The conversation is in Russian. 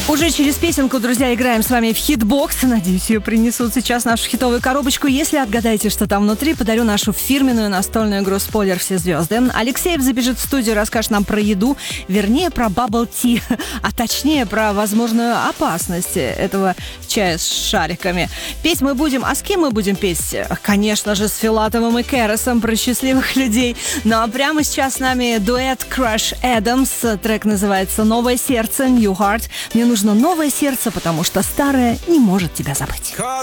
Уже через песенку, друзья, играем с вами в хитбокс. Надеюсь, ее принесут сейчас в нашу хитовую коробочку. Если отгадаете, что там внутри, подарю нашу фирменную настольную игру «Спойлер. Все звезды». Алексеев забежит в студию, расскажет нам про еду, вернее, про bubble tea, а точнее, про возможную опасность этого чая с шариками. Петь мы будем, а с кем мы будем петь? Конечно же, с Филатовым и Кэросом, про счастливых людей. Ну а прямо сейчас с нами дуэт Crash Adams. Трек называется «Новое сердце», New Heart. Мне нужно новое сердце, потому что старое не может тебя забыть. Caught